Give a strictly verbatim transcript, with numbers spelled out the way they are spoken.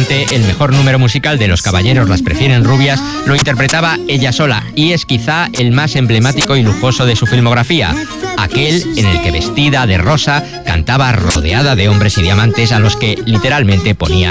Probablemente el mejor número musical de Los caballeros las prefieren rubias lo interpretaba ella sola y es quizá el más emblemático y lujoso de su filmografía, aquel en el que vestida de rosa cantaba rodeada de hombres y diamantes a los que literalmente ponía